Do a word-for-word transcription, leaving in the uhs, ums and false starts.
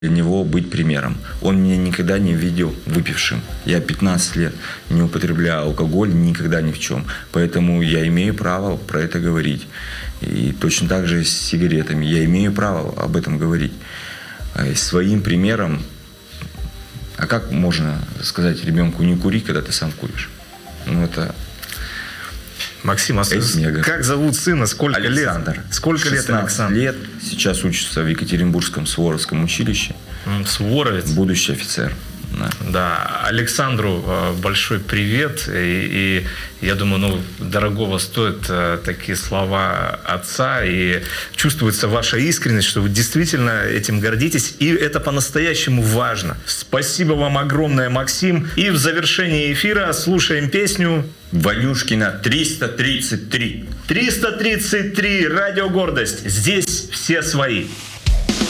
для него быть примером. Он меня никогда не видел выпившим. Я пятнадцать лет не употребляю алкоголь никогда ни в чем. Поэтому я имею право про это говорить. И точно так же с сигаретами. Я имею право об этом говорить. Своим примером. А как можно сказать ребенку не кури, когда ты сам куришь? Ну это... Максим, а как зовут сына? Сколько Александр. лет? Сколько лет Александр? лет. Сейчас учится в Екатеринбургском Суворовском училище. Суворовец. Будущий офицер. Да. Да, Александру большой привет. И, и я думаю, ну, дорогого стоят такие слова отца. И чувствуется ваша искренность, что вы действительно этим гордитесь. И это по-настоящему важно. Спасибо вам огромное, Максим. И в завершении эфира слушаем песню Ванюшкина триста тридцать три. триста тридцать три. Радио Гордость. Здесь все свои.